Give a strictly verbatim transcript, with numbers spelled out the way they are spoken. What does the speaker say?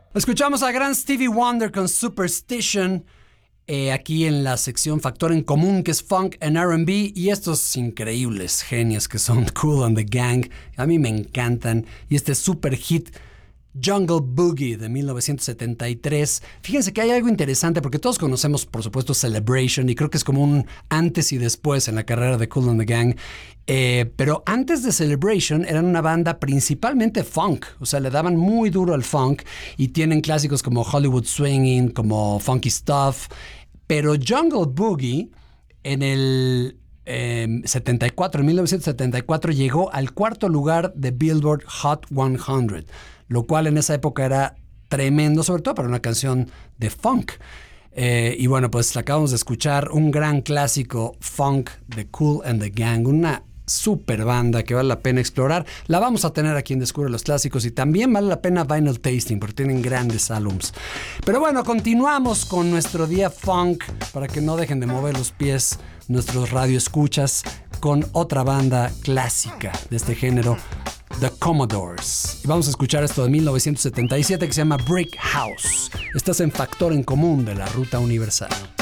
Escuchamos a gran Stevie Wonder con Superstition, eh, aquí en la sección Factor en Común, que es Funk and R and B, y estos increíbles genios que son Kool and the Gang, a mí me encantan, y este super hit Jungle Boogie de mil novecientos setenta y tres. Fíjense que hay algo interesante porque todos conocemos, por supuesto, Celebration, y creo que es como un antes y después en la carrera de Kool and the Gang. Eh, pero antes de Celebration eran una banda principalmente funk, o sea, le daban muy duro al funk y tienen clásicos como Hollywood Swinging, como Funky Stuff. Pero Jungle Boogie en el eh, setenta y cuatro, en mil novecientos setenta y cuatro llegó al cuarto lugar de Billboard Hot cien, lo cual en esa época era tremendo, sobre todo para una canción de funk. Eh, y bueno, pues acabamos de escuchar un gran clásico funk de Kool and the Gang, una super banda que vale la pena explorar. La vamos a tener aquí en Descubre los Clásicos, y también vale la pena Vinyl Tasting porque tienen grandes álbums. Pero bueno, continuamos con nuestro día funk para que no dejen de mover los pies nuestros radioescuchas con otra banda clásica de este género, The Commodores. Y vamos a escuchar esto de mil novecientos setenta y siete que se llama Brick House. Estás en Factor en Común de la Ruta Universal.